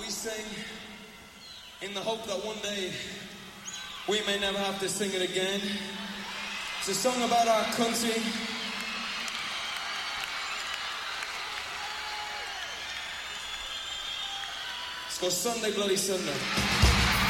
we sing in the hope that one day we may never have to sing it again. It's a song about our country. It's called Sunday Bloody Sunday.